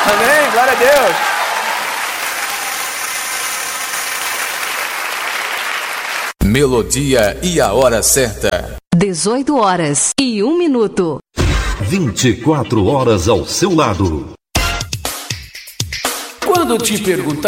Amém, glória a Deus. Melodia e a hora certa. 18h01. 24 horas ao seu lado. Quando te perguntar